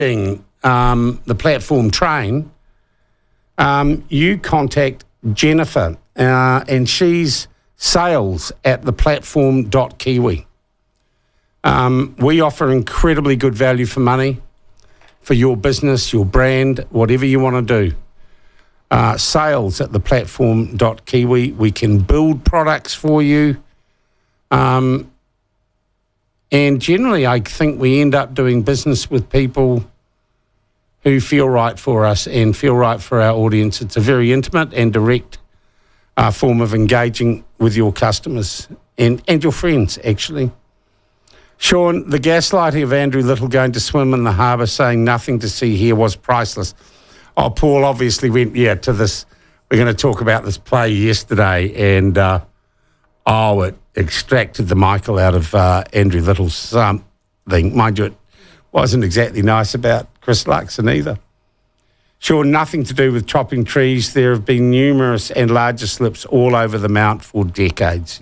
the platform Train, you contact Jennifer, and she's sales at theplatform.kiwi. We offer incredibly good value for money for your business, your brand, whatever you want to do. Sales at theplatform.kiwi. We can build products for you. And generally, I think we end up doing business with people who feel right for us and feel right for our audience. It's a very intimate and direct form of engaging with your customers and your friends, actually. Sean, the gaslighting of Andrew Little going to swim in the harbour saying nothing to see here was priceless. Oh, Paul obviously went, to this. We're going to talk about this play yesterday, and it extracted the Michael out of Andrew Little's thing. Mind you, it wasn't exactly nice about Chris Luxon either. Sure, nothing to do with chopping trees. There have been numerous and larger slips all over the Mount for decades,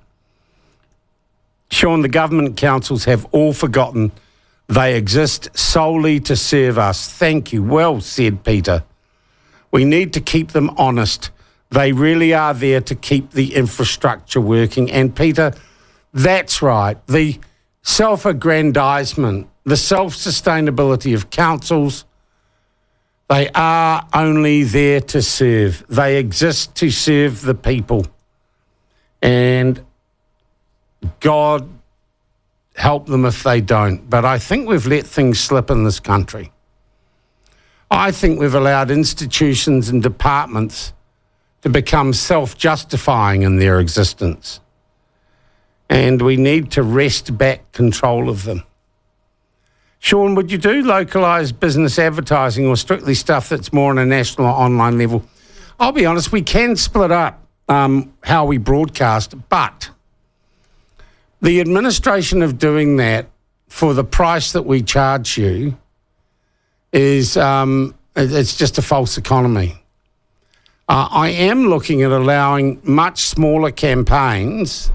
Sean, the government councils have all forgotten they exist solely to serve us. Thank you. Well said, Peter. We need to keep them honest. They really are there to keep the infrastructure working. And, Peter, that's right. The self-aggrandisement, the self-sustainability of councils, they are only there to serve. They exist to serve the people. And God help them if they don't. But I think we've let things slip in this country. I think we've allowed institutions and departments to become self-justifying in their existence. And we need to wrest back control of them. Sean, would you do localised business advertising or strictly stuff that's more on a national or online level? I'll be honest, we can split up how we broadcast, but the administration of doing that for the price that we charge you is it's just a false economy. I am looking at allowing much smaller campaigns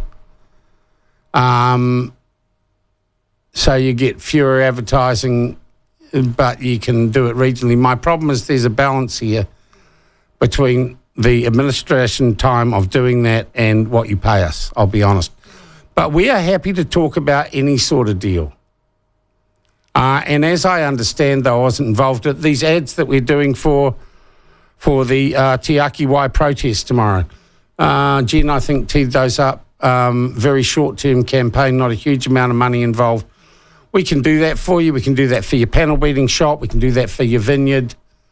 so you get fewer advertising, but you can do it regionally. My problem is there's a balance here between the administration time of doing that and what you pay us, I'll be honest. But we are happy to talk about any sort of deal. And as I understand, though, I wasn't involved at these ads that we're doing for the Te Aki Wai protest tomorrow. Jen, I think, teed those up. Very short-term campaign, not a huge amount of money involved. We can do that for you. We can do that for your panel beating shop. We can do that for your vineyard.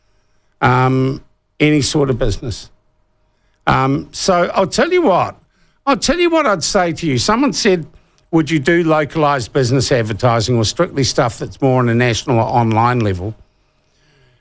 Any sort of business. So I'll tell you what I'd say to you. Someone said, would you do localised business advertising or strictly stuff that's more on a national or online level?